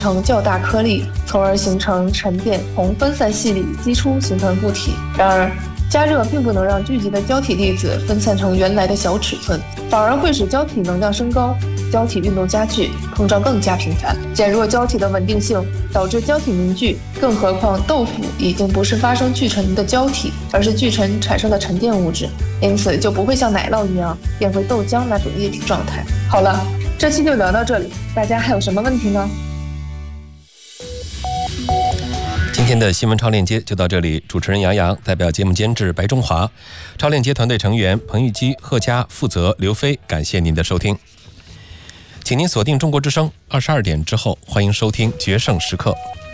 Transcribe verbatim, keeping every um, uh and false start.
成较大颗粒，从而形成沉淀同分散细粒激出形成固体。然而，加热并不能让聚集的胶体粒子分散成原来的小尺寸，反而会使胶体能量升高，胶体运动加剧，膨胀更加频繁，减弱胶体的稳定性，导致胶体凝聚。更何况豆腐已经不是发生聚沉的胶体，而是聚沉产生的沉淀物质，因此就不会像奶酪一样变回豆浆那种液体状态。好了，这期就聊到这里，大家还有什么问题呢？ 今天的新闻超链接就到这里，主持人杨洋，代表节目监制白中华，超链接团队成员彭玉基、贺佳、负责刘飞，感谢您的收听。请您锁定中国之声，二十二点之后欢迎收听决胜时刻。